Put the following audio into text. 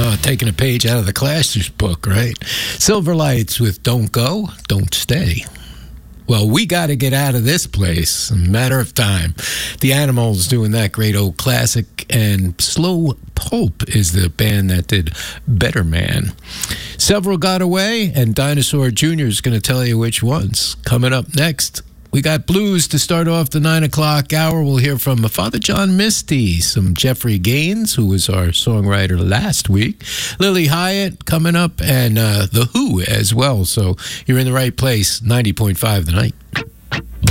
taking a page out of the Clashers book, right? Silver Lights with Don't Go, Don't Stay. Well, we got to get out of this place. A matter of time. The Animals doing that great old classic, and Slow Pulp is the band that did Better Man. Several got away, and Dinosaur Jr. is going to tell you which ones. Coming up next, we got blues to start off the 9 o'clock hour. We'll hear from Father John Misty, some Jeffrey Gaines, who was our songwriter last week, Lily Hyatt coming up, and The Who as well. So you're in the right place, 90.5 The Night.